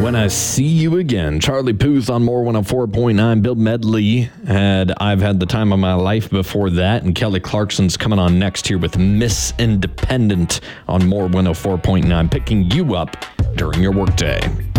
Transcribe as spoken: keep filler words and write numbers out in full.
When I See You Again. Charlie Puth on More one oh four point nine. Bill Medley had I've Had the Time of My Life before that. And Kelly Clarkson's coming on next here with Miss Independent on More one oh four point nine, picking you up during your workday.